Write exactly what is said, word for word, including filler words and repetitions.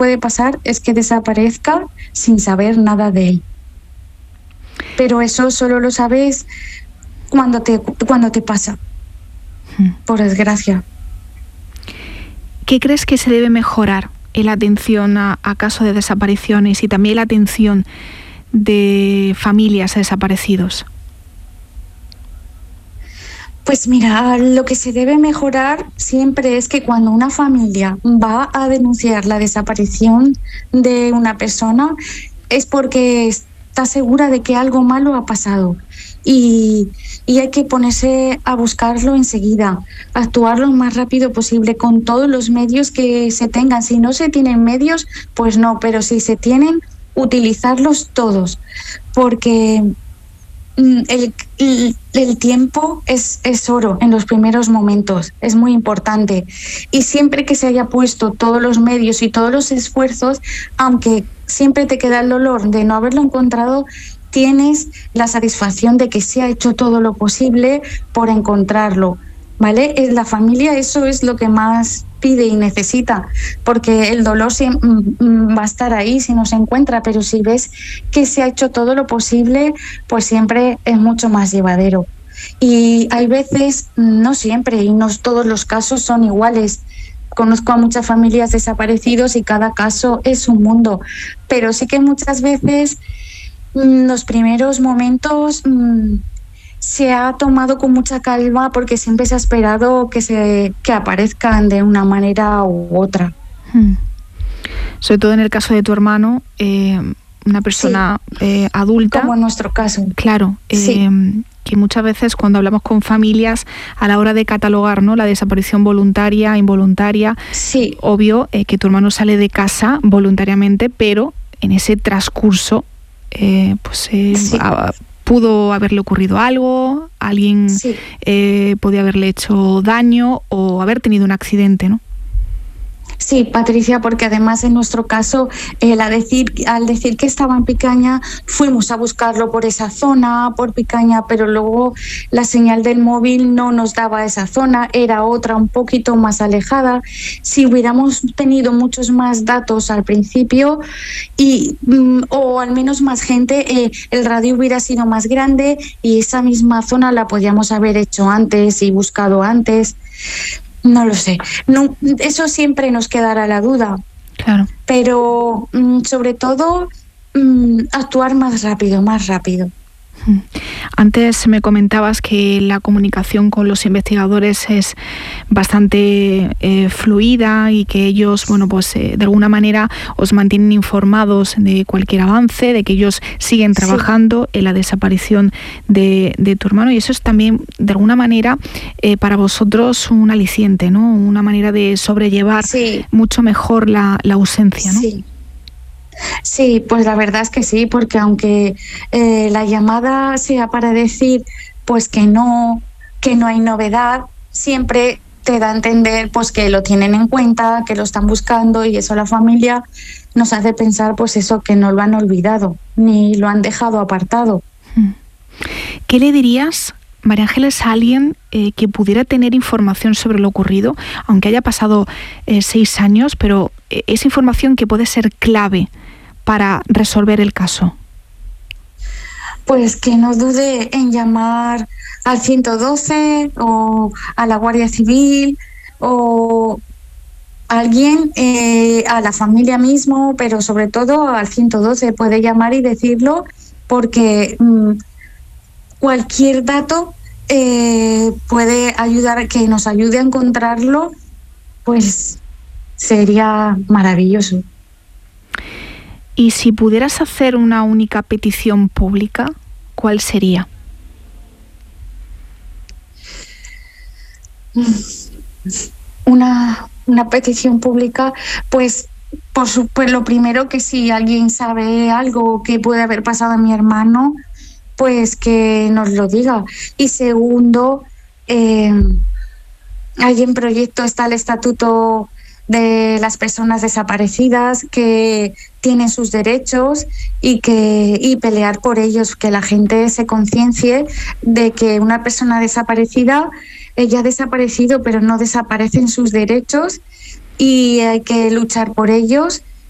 puede pasar es que desaparezca sin saber nada de él. Pero eso solo lo sabes cuando te, cuando te pasa, por desgracia. ¿Qué crees que se debe mejorar en la atención a, a casos de desapariciones y también la atención de familias a desaparecidos? Pues mira, lo que se debe mejorar siempre es que cuando una familia va a denunciar la desaparición de una persona es porque está segura de que algo malo ha pasado y, y hay que ponerse a buscarlo enseguida, actuar lo más rápido posible con todos los medios que se tengan. Si no se tienen medios, pues no, pero si se tienen, utilizarlos todos, porque El, el, el tiempo es, es oro en los primeros momentos, es muy importante. Y siempre que se haya puesto todos los medios y todos los esfuerzos, aunque siempre te queda el dolor de no haberlo encontrado, tienes la satisfacción de que se ha hecho todo lo posible por encontrarlo, ¿vale? La familia eso es lo que más pide y necesita, porque el dolor sí, mm, va a estar ahí si no se encuentra, pero si ves que se ha hecho todo lo posible, pues siempre es mucho más llevadero. Y hay veces, no siempre, y no todos los casos son iguales. Conozco a muchas familias desaparecidos y cada caso es un mundo, pero sí que muchas veces mm, los primeros momentos mm, se ha tomado con mucha calma porque siempre se ha esperado que se que aparezcan de una manera u otra. Hmm. Sobre todo en el caso de tu hermano, eh, una persona sí. eh, adulta. Como en nuestro caso. Claro, eh, sí. que muchas veces cuando hablamos con familias a la hora de catalogar, ¿no?, la desaparición voluntaria, involuntaria, sí. obvio eh, que tu hermano sale de casa voluntariamente, pero en ese transcurso, eh, pues eh, sí. a, pudo haberle ocurrido algo, alguien sí. eh, podía haberle hecho daño o haber tenido un accidente, ¿no? Sí, Patricia, porque además en nuestro caso, el a decir, al decir que estaba en Picaña, fuimos a buscarlo por esa zona, por Picaña, pero luego la señal del móvil no nos daba esa zona, era otra un poquito más alejada. Si hubiéramos tenido muchos más datos al principio y mm, o al menos más gente, eh, el radio hubiera sido más grande y esa misma zona la podíamos haber hecho antes y buscado antes. No lo sé. No, eso siempre nos quedará la duda. Claro. Pero mm, sobre todo mm, actuar más rápido, más rápido. Antes me comentabas que la comunicación con los investigadores es bastante eh, fluida y que ellos, bueno, pues eh, de alguna manera os mantienen informados de cualquier avance, de que ellos siguen trabajando sí. en la desaparición de, de tu hermano, y eso es también de alguna manera eh, para vosotros un aliciente, ¿no? Una manera de sobrellevar sí. mucho mejor la, la ausencia, ¿no? Sí. Sí, pues la verdad es que sí, porque aunque eh, la llamada sea para decir pues que no, que no hay novedad, siempre te da a entender pues que lo tienen en cuenta, que lo están buscando, y eso la familia nos hace pensar pues eso, que no lo han olvidado ni lo han dejado apartado. ¿Qué le dirías, María Ángeles, a alguien eh, que pudiera tener información sobre lo ocurrido, aunque haya pasado eh, seis años, pero eh, esa información que puede ser clave para resolver el caso? Pues que no dude en llamar al ciento doce o a la Guardia Civil o a alguien, eh, a la familia mismo, pero sobre todo al ciento doce. Puede llamar y decirlo porque mmm, cualquier dato eh, puede ayudar a que nos ayude a encontrarlo, pues sería maravilloso. Y si pudieras hacer una única petición pública, ¿cuál sería? Una, una petición pública, pues por su, pues lo primero, que si alguien sabe algo que puede haber pasado a mi hermano, pues que nos lo diga. Y segundo, eh, hay en proyecto, está el Estatuto de las Personas Desaparecidas, que tienen sus derechos y que y pelear por ellos, que la gente se conciencie de que una persona desaparecida, ella ha desaparecido, pero no desaparecen sus derechos y hay que luchar por ellos